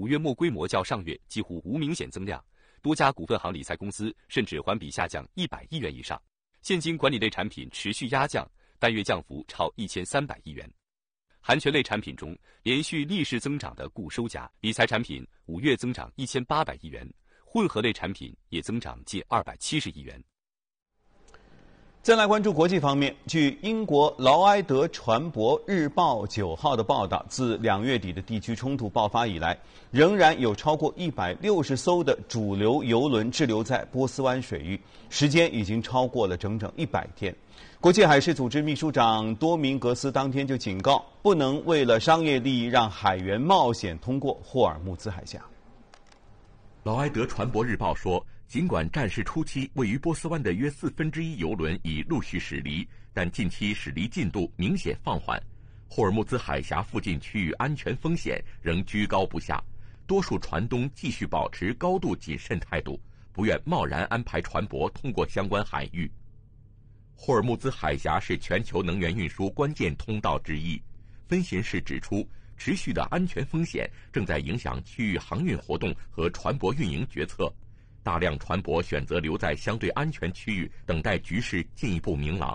5月末规模较上月几乎无明显增量，多家股份行理财公司甚至环比下降100亿元以上。现金管理类产品持续压降，单月降幅超1300亿元。含权类产品中，连续逆势增长的固收加理财产品5月增长1800亿元，混合类产品也增长近270亿元。 再来关注国际方面，据英国劳埃德船舶日报9号的报道，自2月底的地区冲突爆发以来，仍然有超过160艘的主流油轮滞留在波斯湾水域，时间已经超过了整整100天。国际海事组织秘书长多明格斯当天就警告，不能为了商业利益让海员冒险通过霍尔木兹海峡。 劳埃德船舶日报说，尽管战事初期位于波斯湾的约1/4油轮已陆续驶离，但近期驶离进度明显放缓。霍尔木兹海峡附近区域安全风险仍居高不下，多数船东继续保持高度谨慎态度，不愿贸然安排船舶通过相关海域。霍尔木兹海峡是全球能源运输关键通道之一，分析人士指出，持续的安全风险正在影响区域航运活动和船舶运营决策。大量船舶选择留在相对安全区域，等待局势进一步明朗。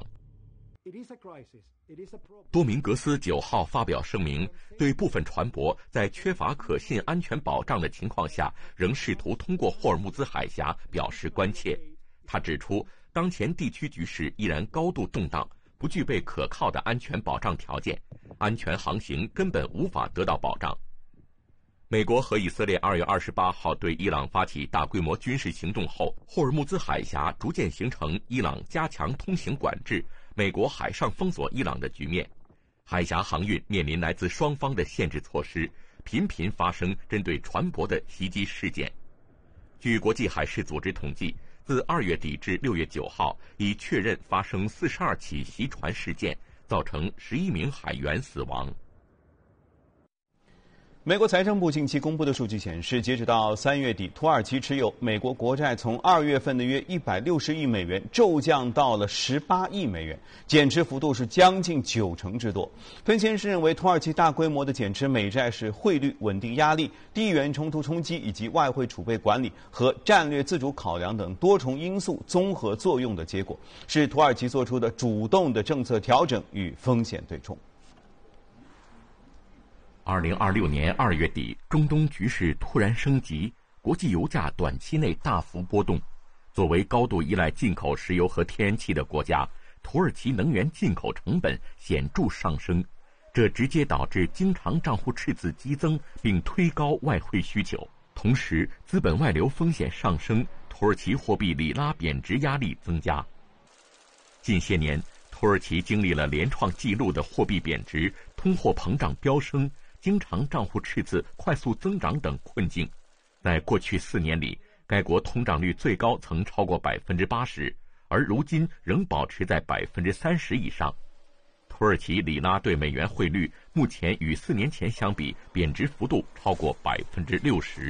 多明格斯9号发表声明，对部分船舶在缺乏可信安全保障的情况下，仍试图通过霍尔木兹海峡表示关切。他指出，当前地区局势依然高度动荡，不具备可靠的安全保障条件，安全航行根本无法得到保障。美国和以色列2月28号对伊朗发起大规模军事行动后，霍尔木兹海峡逐渐形成伊朗加强通行管制、美国海上封锁伊朗的局面。海峡航运面临来自双方的限制措施，频频发生针对船舶的袭击事件。据国际海事组织统计，自2月底至6月9号，已确认发生42起袭船事件，造成11名海员死亡。 美国财政部近期公布的数据显示，截止到3月底，土耳其持有美国国债从2月份的约160亿美元骤降到了18亿美元，减持幅度是将近90%之多。分析人士认为，土耳其大规模的减持美债是汇率稳定压力、地缘冲突冲击以及外汇储备管理和战略自主考量等多重因素综合作用的结果，是土耳其做出的主动的政策调整与风险对冲。 2026年2月底，中东局势突然升级，国际油价短期内大幅波动。作为高度依赖进口石油和天然气的国家，土耳其能源进口成本显著上升，这直接导致经常账户赤字激增，并推高外汇需求。同时，资本外流风险上升，土耳其货币里拉贬值压力增加。近些年，土耳其经历了连创纪录的货币贬值、通货膨胀飙升、经常账户赤字快速增长等困境。在过去4年里，该国通胀率最高曾超过80%，而如今仍保持在30%以上。土耳其里拉对美元汇率目前与4年前相比，贬值幅度超过60%。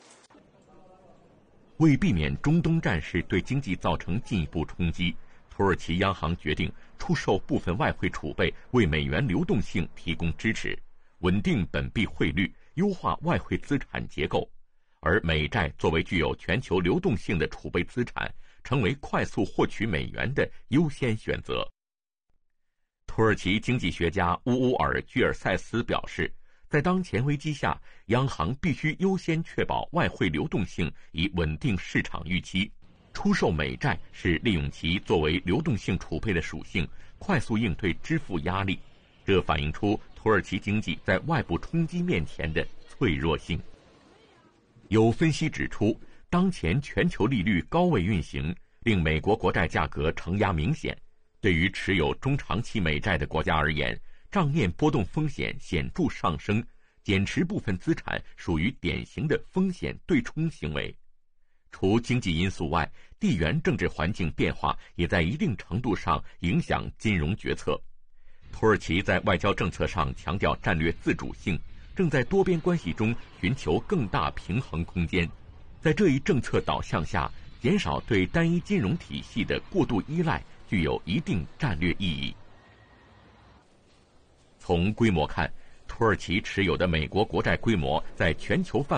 为避免中东战事对经济造成进一步冲击，土耳其央行决定出售部分外汇储备，为美元流动性提供支持，稳定本币汇率，优化外汇资产结构。而美债作为具有全球流动性的储备资产，成为快速获取美元的优先选择。土耳其经济学家乌乌尔居尔塞斯表示，在当前危机下，央行必须优先确保外汇流动性，以稳定市场预期。出售美债是利用其作为流动性储备的属性，快速应对支付压力。这反映出土耳其经济在外部冲击面前的脆弱性。有分析指出，当前全球利率高位运行，令美国国债价格承压明显。对于持有中长期美债的国家而言，账面波动风险显著上升，减持部分资产属于典型的风险对冲行为。除经济因素外，地缘政治环境变化也在一定程度上影响金融决策。土耳其在外交政策上强调战略自主性，正在多边关系中寻求更大平衡空间。在这一政策导向下，减少对单一金融体系的过度依赖具有一定战略意义。从规模看，土耳其持有的美国国债规模在全球范围